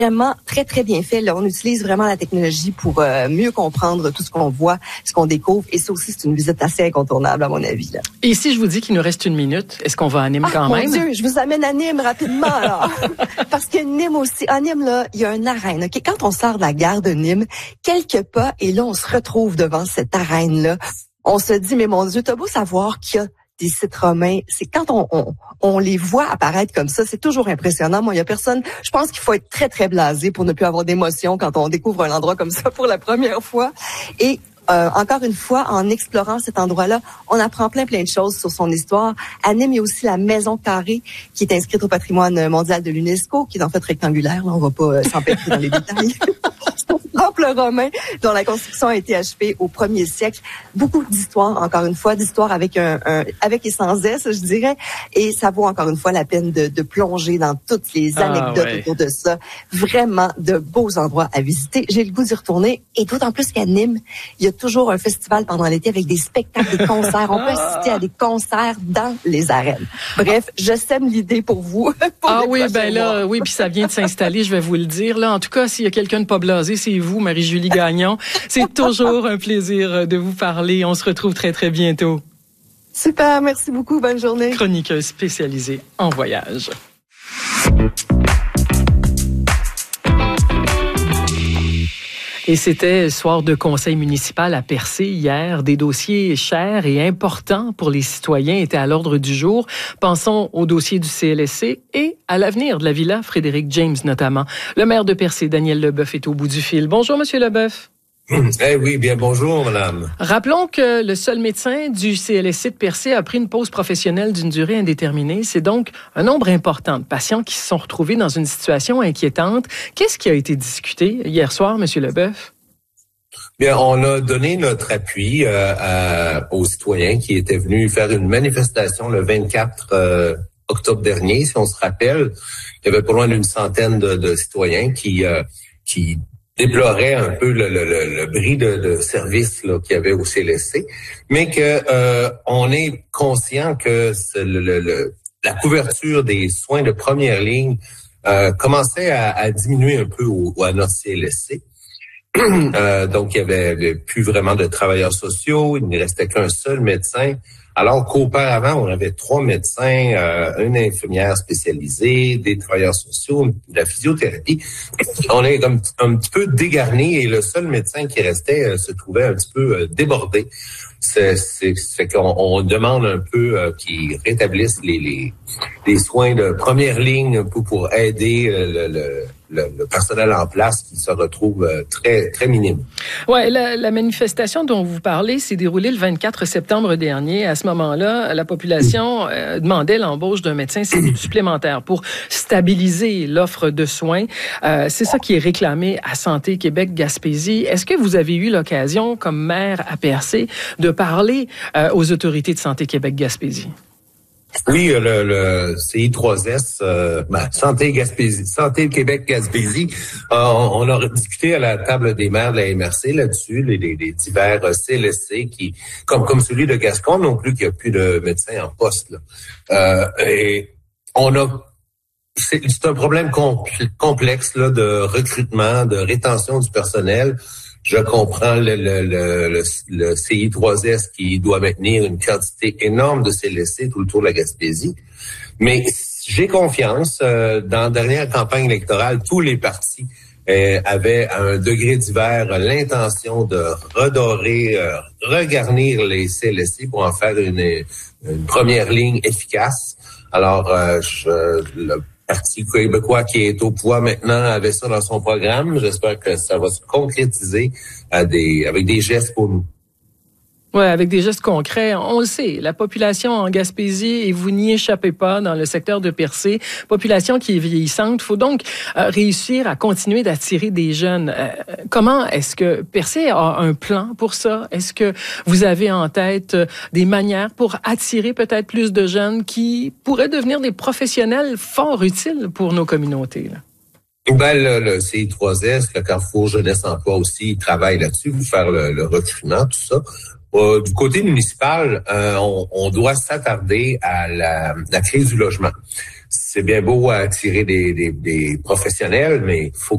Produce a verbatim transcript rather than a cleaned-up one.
vraiment très, très bien fait. Là, on utilise vraiment la technologie pour euh, mieux comprendre tout ce qu'on voit, ce qu'on découvre. Et ça aussi, c'est une visite assez incontournable, à mon avis. Là. Et si je vous dis qu'il nous reste une minute, est-ce qu'on va à Nîmes ah, quand mon même? Mon Dieu, je vous amène à Nîmes rapidement, alors. Parce que Nîmes aussi, à Nîmes, là, il y a une arène. Okay? Quand on sort de la gare de Nîmes, quelques pas, et là, on se retrouve devant cette arène-là. On se dit, mais mon Dieu, t'as beau savoir qu'il y a des sites romains, c'est quand on, on, on les voit apparaître comme ça, c'est toujours impressionnant. Moi, il y a personne, je pense qu'il faut être très, très blasé pour ne plus avoir d'émotion quand on découvre un endroit comme ça pour la première fois. Et euh, encore une fois, en explorant cet endroit-là, on apprend plein, plein de choses sur son histoire. À Nîmes, il y a aussi la Maison Carrée, qui est inscrite au patrimoine mondial de l'UNESCO, qui est en fait rectangulaire. Là, on va pas euh, s'empêtrer dans les détails. Temple romain dont la construction a été achevée au premier siècle. Beaucoup d'histoires, encore une fois, d'histoires avec un, un avec et sans S, je dirais. Et ça vaut encore une fois la peine de, de plonger dans toutes les anecdotes ah, ouais. autour de ça. Vraiment de beaux endroits à visiter. J'ai le goût d'y retourner. Et d'autant plus qu'à Nîmes, il y a toujours un festival pendant l'été avec des spectacles, des concerts. On peut assister à des concerts dans les arènes. Bref, je sème l'idée pour vous. Pour ah oui, ben là, mois. oui, puis ça vient de s'installer, je vais vous le dire. Là, en tout cas, s'il y a quelqu'un de pas blasé, c'est vous, Marie-Julie Gagnon. C'est toujours un plaisir de vous parler. On se retrouve très, très bientôt. Super, merci beaucoup. Bonne journée. Chroniqueuse spécialisée en voyage. Et c'était soir de conseil municipal à Percé hier. Des dossiers chers et importants pour les citoyens étaient à l'ordre du jour. Pensons au dossier du C L S C et à l'avenir de la villa Frédéric James notamment. Le maire de Percé, Daniel Leboeuf, est au bout du fil. Bonjour, Monsieur Leboeuf. Eh oui, bien bonjour, madame. Rappelons que le seul médecin du C L S C de Percé a pris une pause professionnelle d'une durée indéterminée. C'est donc un nombre important de patients qui se sont retrouvés dans une situation inquiétante. Qu'est-ce qui a été discuté hier soir, Monsieur Leboeuf? Bien, on a donné notre appui euh, à, aux citoyens qui étaient venus faire une manifestation le vingt-quatre euh, octobre dernier. Si on se rappelle, il y avait pas loin d'une centaine de, de citoyens qui euh, qui déplorait un peu le, le, le, le bris de, de service là, qu'il y avait au C L S C, mais que euh, on est conscient que le, le, le, la couverture des soins de première ligne euh, commençait à, à diminuer un peu au, à notre C L S C. euh, donc, il y avait plus vraiment de travailleurs sociaux, il ne restait qu'un seul médecin. Alors qu'auparavant, on avait trois médecins, euh, une infirmière spécialisée, des travailleurs sociaux, de la physiothérapie. On est comme un petit peu dégarni et le seul médecin qui restait euh, se trouvait un petit peu euh, débordé. C'est, c'est, c'est qu'on on demande un peu euh, qu'ils rétablissent les, les, les soins de première ligne pour, pour aider euh, le, le Le, le personnel en place qui se retrouve euh, très très minime. Ouais, la, la manifestation dont vous parlez s'est déroulée le vingt-quatre septembre dernier. À ce moment-là, la population euh, demandait l'embauche d'un médecin supplémentaire pour stabiliser l'offre de soins. Euh, c'est ça qui est réclamé à Santé Québec Gaspésie. Est-ce que vous avez eu l'occasion, comme maire à Percé, de parler euh, aux autorités de Santé Québec Gaspésie? Oui, le, le C I trois S, euh, ben, Santé Gaspésie, Santé Québec Gaspésie, euh, on, on a discuté à la table des maires de la M R C là-dessus, les, les, les divers C L S C qui, comme comme celui de Gascon non plus, qui a plus de médecins en poste. Là. Euh, et on a, c'est, c'est un problème complexe là de recrutement, de rétention du personnel. Je comprends le, le, le, le C I trois S qui doit maintenir une quantité énorme de C L S C tout le tour de la Gaspésie. Mais j'ai confiance. Euh, dans la dernière campagne électorale, tous les partis euh, avaient à un degré divers l'intention de redorer, euh, regarnir les C L S C pour en faire une, une première ligne efficace. Alors, euh, je, le Parti québécois qui est au pouvoir maintenant avait ça dans son programme. J'espère que ça va se concrétiser à des, avec des gestes pour nous. Oui, avec des gestes concrets. On le sait, la population en Gaspésie, et vous n'y échappez pas dans le secteur de Percé, population qui est vieillissante. Il faut donc euh, réussir à continuer d'attirer des jeunes. Euh, comment est-ce que Percé a un plan pour ça? Est-ce que vous avez en tête euh, des manières pour attirer peut-être plus de jeunes qui pourraient devenir des professionnels fort utiles pour nos communautés, là? Ben, le, le C I trois S, le Carrefour Jeunesse Emploi aussi, travaille là-dessus pour faire le, le recrutement, tout ça. Euh, du côté municipal, euh, on, on doit s'attarder à la, la crise du logement. C'est bien beau attirer des, des, des professionnels, mais il faut